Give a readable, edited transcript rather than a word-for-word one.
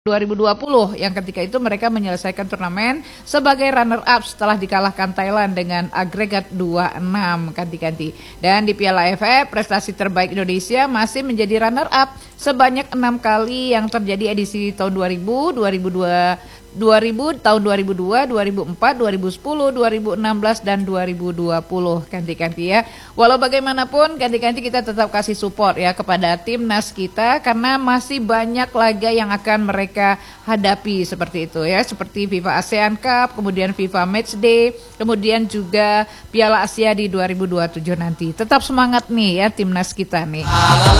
2020 yang ketika itu mereka menyelesaikan turnamen sebagai runner up setelah dikalahkan Thailand dengan agregat 2-6 ganti-ganti. Dan di Piala AFF prestasi terbaik Indonesia masih menjadi runner up sebanyak 6 kali yang terjadi edisi tahun 2000, 2000, tahun 2002, 2004, 2010, 2016 dan 2020 ganti-ganti ya. Walau bagaimanapun ganti-ganti kita tetap kasih support ya kepada timnas kita karena masih banyak laga yang akan mereka hadapi seperti itu ya, seperti FIFA ASEAN Cup, kemudian FIFA Matchday, kemudian juga Piala Asia di 2027 nanti. Tetap semangat nih ya timnas kita nih.